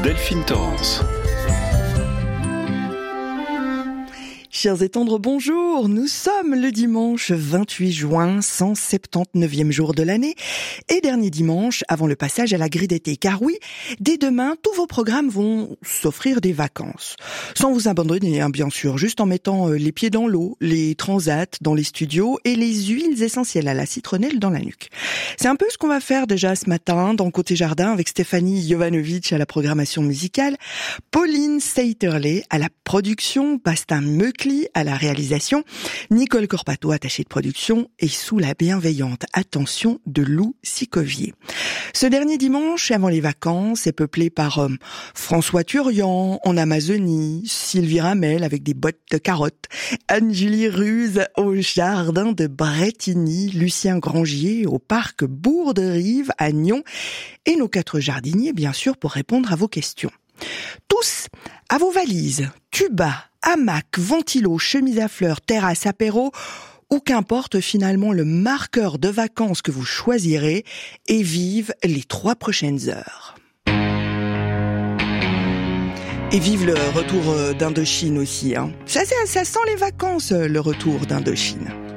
Delphine Torrance. Chers et tendres, bonjour. Nous sommes le dimanche 28 juin, 179e jour de l'année et dernier dimanche avant le passage à la grille d'été. Car oui, dès demain, tous vos programmes vont s'offrir des vacances. Sans vous abandonner, bien sûr, juste en mettant les pieds dans l'eau, les transats dans les studios et les huiles essentielles à la citronnelle dans la nuque. C'est un peu ce qu'on va faire déjà ce matin dans Côté Jardin avec Stéphanie Jovanovic à la programmation musicale, Pauline Seiterley à la production, Bastien Meucli à la réalisation, Nicole Corpato, attachée de production, et sous la bienveillante attention de Lou Sicovier. Ce dernier dimanche, avant les vacances, est peuplé par François Turian en Amazonie, Sylvie Ramel avec des bottes de carottes, Anne-Julie Ruse au jardin de Bretigny, Lucien Grangier au parc Bourg-de-Rive à Nyon, et nos 4 jardiniers, bien sûr, pour répondre à vos questions. Tous à vos valises, tuba, hamac, ventilo, chemise à fleurs, terrasse, apéro, ou qu'importe finalement le marqueur de vacances que vous choisirez, et vive les 3 prochaines heures. Et vive le retour d'Indochine aussi. Ça sent les vacances, le retour d'Indochine.